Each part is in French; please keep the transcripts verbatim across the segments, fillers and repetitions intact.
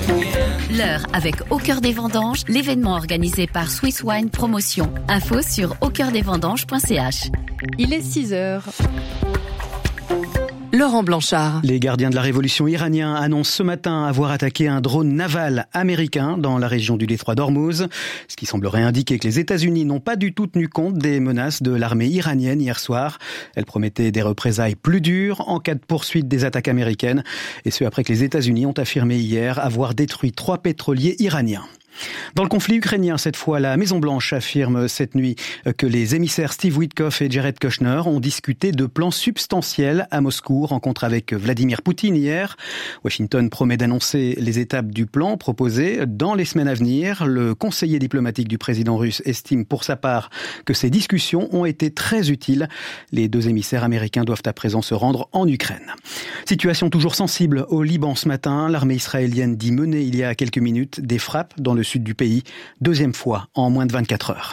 L'heure avec Au cœur des vendanges, l'événement organisé par Swiss Wine Promotion. Info sur au cœur des vendanges point c h. Il est six heures. Laurent Blanchard. Les gardiens de la révolution iraniens annoncent ce matin avoir attaqué un drone naval américain dans la région du détroit d'Ormuz, ce qui semblerait indiquer que les États-Unis n'ont pas du tout tenu compte des menaces de l'armée iranienne hier soir. Elle promettait des représailles plus dures en cas de poursuite des attaques américaines, et ce après que les États-Unis ont affirmé hier avoir détruit trois pétroliers iraniens. Dans le conflit ukrainien, cette fois, la Maison-Blanche affirme cette nuit que les émissaires Steve Witkoff et Jared Kushner ont discuté de plans substantiels à Moscou, rencontre avec Vladimir Poutine hier. Washington promet d'annoncer les étapes du plan proposé dans les semaines à venir. Le conseiller diplomatique du président russe estime pour sa part que ces discussions ont été très utiles. Les deux émissaires américains doivent à présent se rendre en Ukraine. Situation toujours sensible au Liban ce matin. L'armée israélienne dit mener il y a quelques minutes des frappes dans le sud du pays, deuxième fois en moins de vingt-quatre heures.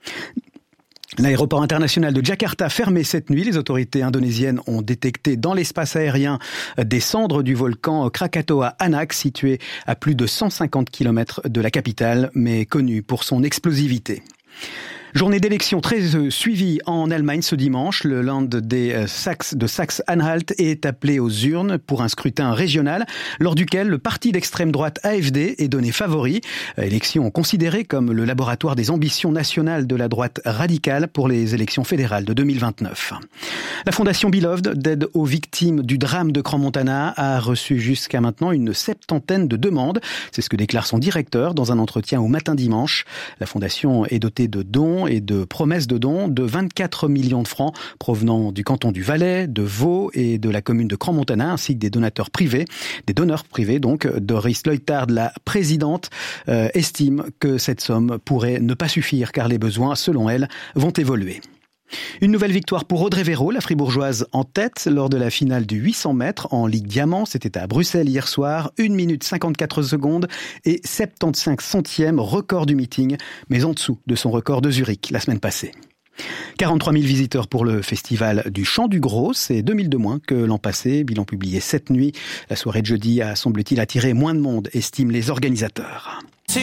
L'aéroport international de Jakarta fermé cette nuit. Les autorités indonésiennes ont détecté dans l'espace aérien des cendres du volcan Krakatoa Anak, situé à plus de cent cinquante kilomètres de la capitale, mais connu pour son explosivité. Journée d'élection très euh, suivie en Allemagne ce dimanche. Le Land des euh, Saxe, de Saxe-Anhalt est appelé aux urnes pour un scrutin régional, lors duquel le parti d'extrême droite A F D est donné favori. Euh, élection considérée comme le laboratoire des ambitions nationales de la droite radicale pour les élections fédérales de deux mille vingt-neuf. La fondation Beloved, d'aide aux victimes du drame de Crans-Montana, a reçu jusqu'à maintenant une septantaine de demandes. C'est ce que déclare son directeur dans un entretien au Matin Dimanche. La fondation est dotée de dons et de promesses de dons de vingt-quatre millions de francs provenant du canton du Valais, de Vaud et de la commune de Crans-Montana, ainsi que des donateurs privés, des donneurs privés donc. Doris Leutard, la présidente, euh, estime que cette somme pourrait ne pas suffire car les besoins, selon elle, vont évoluer. Une nouvelle victoire pour Audrey Véro, la fribourgeoise en tête lors de la finale du huit cents mètres en Ligue Diamant. C'était à Bruxelles hier soir, une minute cinquante-quatre secondes et soixante-quinze centièmes record du meeting, mais en dessous de son record de Zurich la semaine passée. quarante-trois mille visiteurs pour le festival du Chant du Gros, c'est deux mille de moins que l'an passé, bilan publié cette nuit. La soirée de jeudi a, semble-t-il, attiré moins de monde, estiment les organisateurs.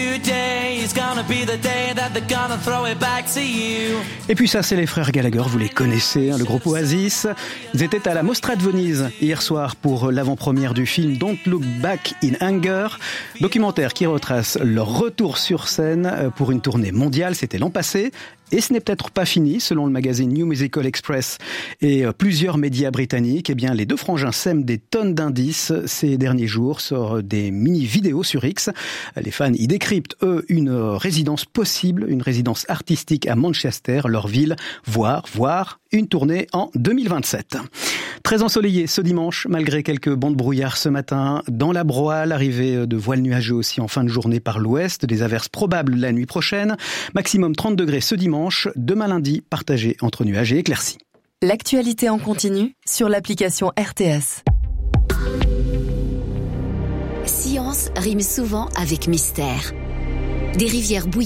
Et puis ça, c'est les frères Gallagher, vous les connaissez, hein, le groupe Oasis. Ils étaient à la Mostra de Venise hier soir pour l'avant-première du film Don't Look Back in Anger, documentaire qui retrace leur retour sur scène pour une tournée mondiale, c'était l'an passé. Et ce n'est peut-être pas fini, selon le magazine New Musical Express et plusieurs médias britanniques. Eh bien, les deux frangins sèment des tonnes d'indices ces derniers jours sur des mini-vidéos sur X. Les fans y décryptent, eux, une résidence possible, une résidence artistique à Manchester, leur ville, voire, voire une tournée en deux mille vingt-sept. Très ensoleillé ce dimanche, malgré quelques bancs de brouillard ce matin. Dans la broie, l'arrivée de voiles nuageux aussi en fin de journée par l'ouest, des averses probables la nuit prochaine. Maximum trente degrés ce dimanche, demain lundi, partagé entre nuages et éclaircies. L'actualité en continu sur l'application R T S. Science rime souvent avec mystère. Des rivières bouillantes